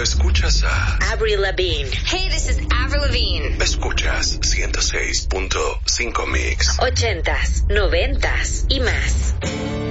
Escuchas a Avril Lavigne. Hey, this is Avril Lavigne. Escuchas 106.5 Mix. 80s, 90s y más.